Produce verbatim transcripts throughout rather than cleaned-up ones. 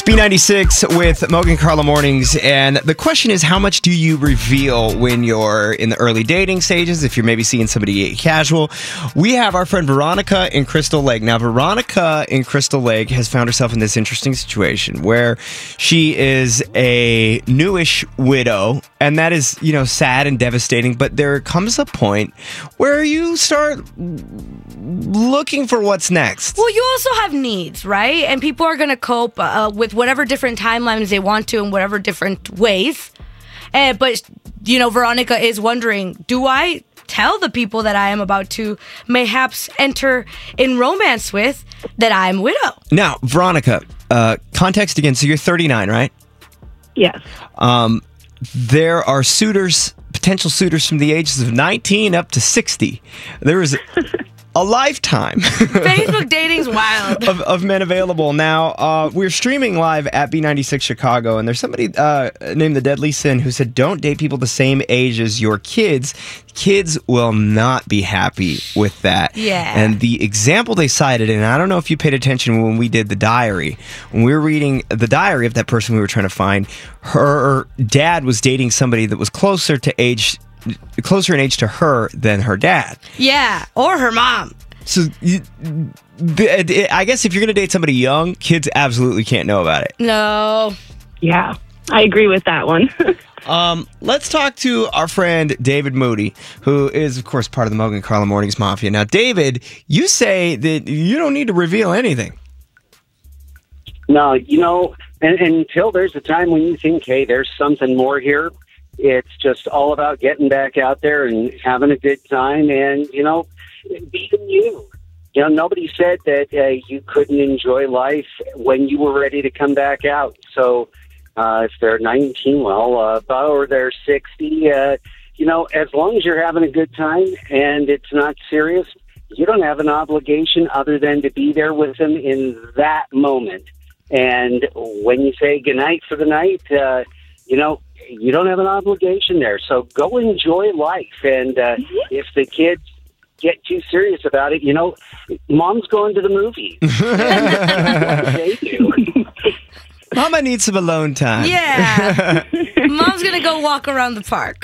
It's B ninety-six with Mogan Carla Mornings, and the question is, how much do you reveal when you're in the early dating stages, if you're maybe seeing somebody casual? We have our friend Veronica in Crystal Lake. Now, Veronica in Crystal Lake has found herself in this interesting situation where she is a newish widow, and that is, you know, sad and devastating, but there comes a point where you start looking for what's next. Well, you also have needs, right? And people are going to cope uh, with whatever different timelines they want to in whatever different ways. And, but, you know, Veronica is wondering, do I tell the people that I am about to mayhaps enter in romance with that I'm a widow? Now, Veronica, uh, context again, so you're thirty-nine, right? Yes. Um, there are suitors, potential suitors from the ages of nineteen up to sixty. There is a lifetime Facebook dating's wild. of, of men available. Now, uh, we're streaming live at B ninety-six Chicago, and there's somebody uh, named The Deadly Sin who said, don't date people the same age as your kids. Kids will not be happy with that. Yeah. And the example they cited, and I don't know if you paid attention when we did the diary, when we were reading the diary of that person we were trying to find, her dad was dating somebody that was closer to age closer in age to her than her dad. Yeah, or her mom. So, you, the, I guess if you're going to date somebody young, kids absolutely can't know about it. No. Yeah, I agree with that one. Um, let's talk to our friend David Moody, who is, of course, part of the Mogan Carla Mornings Mafia. Now, David, you say that you don't need to reveal anything. No, you know, and, and until there's a time when you think, hey, there's something more here, it's just all about getting back out there and having a good time and, you know, being you. You know, nobody said that uh, you couldn't enjoy life when you were ready to come back out. So uh, if they're nineteen, well, uh, or they're sixty, uh, you know, as long as you're having a good time and it's not serious, you don't have an obligation other than to be there with them in that moment. And when you say goodnight for the night, uh, you know, you don't have an obligation there. So go enjoy life. And uh, mm-hmm. if the kids get too serious about it, you know, mom's going to the movies. What do they do? Mama needs some alone time. Yeah. Mom's going to go walk around the park.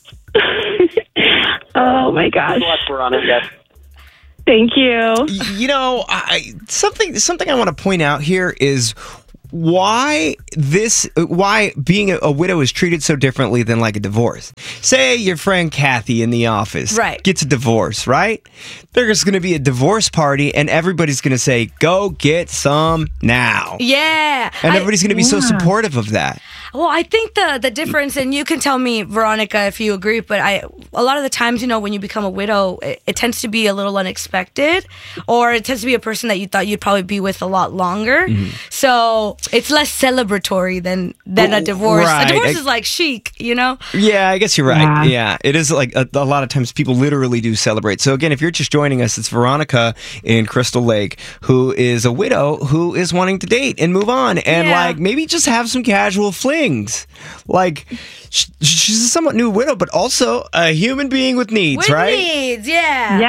Oh, my gosh. Good luck, Veronica. Thank you. You know, I, something something I want to point out here is why this why being a, a widow is treated so differently than like a divorce. Say your friend Kathy in the office right. gets a divorce, right? There's going to be a divorce party and everybody's going to say, go get some now. Yeah. And I, everybody's going to be yeah. so supportive of that. Well, I think the the difference, and you can tell me, Veronica, if you agree, but I a lot of the times, you know, when you become a widow, it, it tends to be a little unexpected, or it tends to be a person that you thought you'd probably be with a lot longer. Mm-hmm. So it's less celebratory than than a divorce. Right. A divorce I, is like chic, you know? Yeah, I guess you're right. Yeah, yeah it is like a, a lot of times people literally do celebrate. So again, if you're just joining us, it's Veronica in Crystal Lake, who is a widow who is wanting to date and move on and Yeah. like maybe just have some casual flings. Like sh- she's a somewhat new widow, but also a human being with needs, With right? needs, yeah.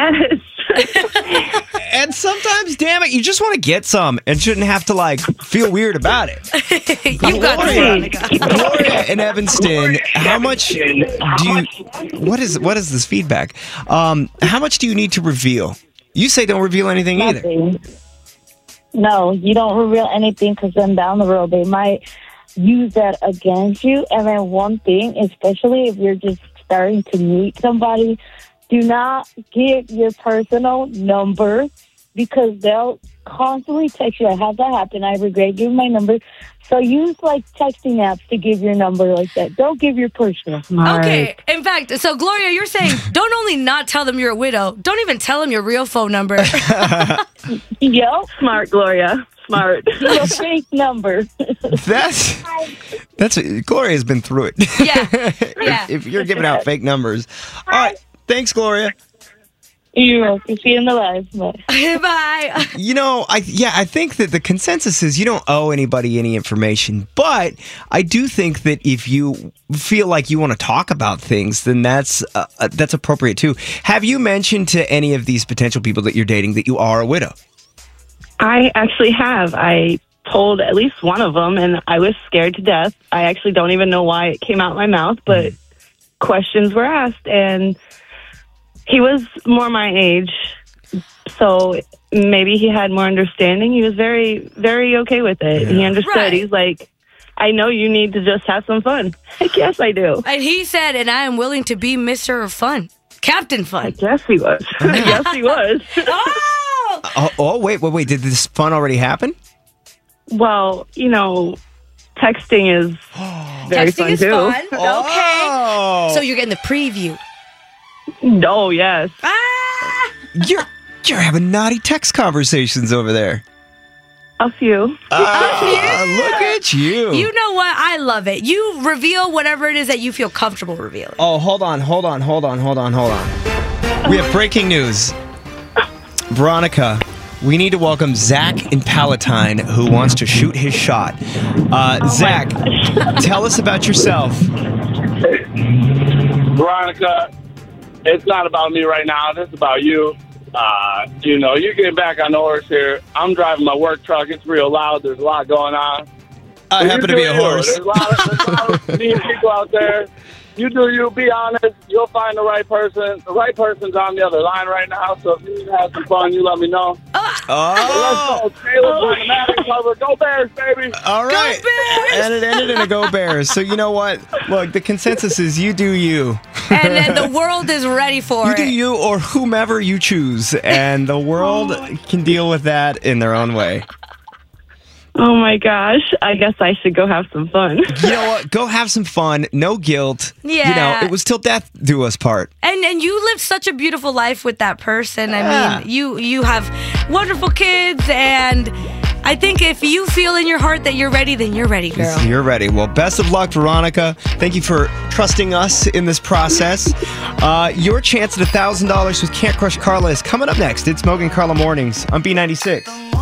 Yes. And sometimes, damn it, you just want to get some and shouldn't have to like feel weird about it. You got this, Veronica. Gloria in Evanston, how much do you? What is what is this feedback? Um, how much do you need to reveal? You say don't reveal anything either. Nothing. No, you don't reveal anything because then down the road they might use that against you. And then one thing, especially if you're just starting to meet somebody, do not give your personal number because they'll constantly text you. I had that happen. I regret giving my number. So use like texting apps to give your number like that. Don't give your personal. Okay, in fact, so Gloria, you're saying don't only not tell them you're a widow, don't even tell them your real phone number. Yep. Smart, Gloria. Smart. A fake number. That's that's Gloria's been through it. Yeah, yeah. if, if you're giving out fake numbers, all right. Thanks, Gloria. You're welcome. See you in the live. Bye. Bye. You know, I yeah, I think that the consensus is you don't owe anybody any information, but I do think that if you feel like you want to talk about things, then that's uh, uh, that's appropriate too. Have you mentioned to any of these potential people that you're dating that you are a widow? I actually have. I told at least one of them, and I was scared to death. I actually don't even know why it came out my mouth, but questions were asked, and he was more my age, so maybe he had more understanding. He was very, very okay with it. He understood. Right. He's like, I know you need to just have some fun. Heck, yes, I do. And he said, and I am willing to be Mister Fun. Captain I Fun. guess he was. Yes, he was. Oh! Oh, oh, wait, wait, wait. Did this fun already happen? Well, you know, texting is very Texting fun, is too. fun. Oh. Okay. So you're getting the preview. Oh, yes. Ah! You're you're having naughty text conversations over there. A few. Ah, look at you. You know what? I love it. You reveal whatever it is that you feel comfortable revealing. Oh, hold on, hold on, hold on, hold on, hold on. We have breaking news. Veronica, we need to welcome Zach in Palatine, who wants to shoot his shot. Uh, Zach, tell us about yourself. Veronica, it's not about me right now. It's about you. Uh, you know, you're getting back on the horse here. I'm driving my work truck. It's real loud. There's a lot going on. I But happen you to be do a you. horse. There's a lot of, there's a lot of mean people out there. You do you. Be honest. You'll find the right person. The right person's on the other line right now. So if you need to have some fun, you let me know. Oh, Let's go. Taylor's on the Madden cover. Go Bears, baby. all right. Bears! And it ended in a go Bears. So you know what? Look, the consensus is you do you. And then the world is ready for You it. do you or whomever you choose. And the world can deal with that in their own way. Oh, my gosh. I guess I should go have some fun. You know what? Go have some fun. No guilt. You Yeah. know, it was till death do us part. And and you live such a beautiful life with that person. I Yeah. mean, you you have wonderful kids, and I think if you feel in your heart that you're ready, then you're ready, girl. You're ready. Well, best of luck, Veronica. Thank you for trusting us in this process. Uh, your chance at one thousand dollars with Can't Crush Carla is coming up next. It's Mogan Carla Mornings on B ninety-six.